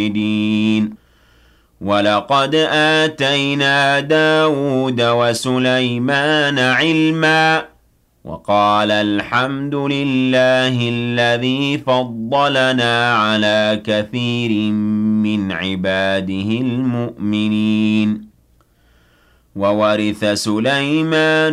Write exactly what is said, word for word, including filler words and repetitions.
وَلَقَدْ آتَيْنَا دَاوُودَ وَسُلَيْمَانَ عِلْمًا وَقَالَ الْحَمْدُ لِلَّهِ الَّذِي فَضَّلَنَا عَلَىٰ كَثِيرٍ مِّنْ عِبَادِهِ الْمُؤْمِنِينَ وَوَرِثَ سُلَيْمَانُ